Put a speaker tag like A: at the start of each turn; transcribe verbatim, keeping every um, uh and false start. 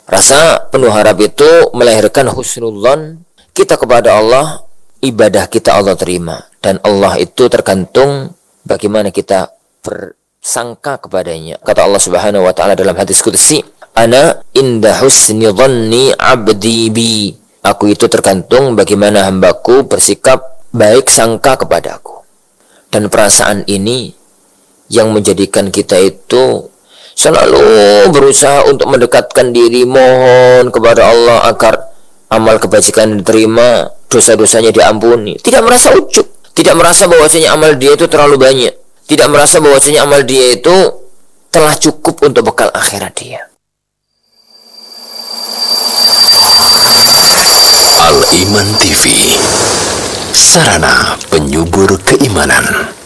A: Rasa penuh harap itu melahirkan husnudzon kita kepada Allah, ibadah kita Allah terima. Dan Allah itu tergantung bagaimana kita bersangka kepadanya. Kata Allah Subhanahu wa taala dalam hadis qudsi, "Ana inda husni dhanni 'abdi bi." Aku itu tergantung bagaimana hambaku bersikap baik sangka kepadaku. Dan perasaan ini yang menjadikan kita itu selalu berusaha untuk mendekatkan diri, mohon kepada Allah agar amal kebajikan diterima, dosa-dosanya diampuni. Tidak merasa ujub, tidak merasa bahwasanya amal dia itu terlalu banyak, tidak merasa bahwasanya amal dia itu telah cukup untuk bekal akhirat dia.
B: Al-Iman T V, sarana penyubur keimanan.